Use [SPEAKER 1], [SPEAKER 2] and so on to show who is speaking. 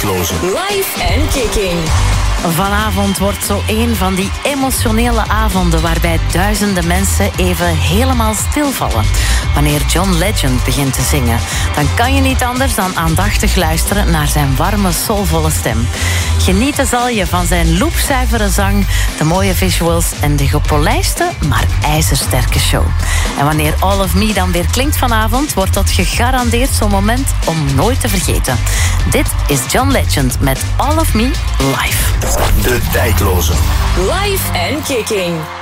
[SPEAKER 1] tijdloze.
[SPEAKER 2] Live en Kicking.
[SPEAKER 3] Vanavond wordt zo een van die emotionele avonden waarbij duizenden mensen even helemaal stilvallen. Wanneer John Legend begint te zingen, dan kan je niet anders dan aandachtig luisteren naar zijn warme, soulvolle stem. Genieten zal je van zijn loopzuivere zang, de mooie visuals en de gepolijste, maar ijzersterke show. En wanneer All of Me dan weer klinkt vanavond, wordt dat gegarandeerd zo'n moment om nooit te vergeten. Dit is John Legend met All of Me live.
[SPEAKER 1] De tijdloze.
[SPEAKER 2] Live en Kicking.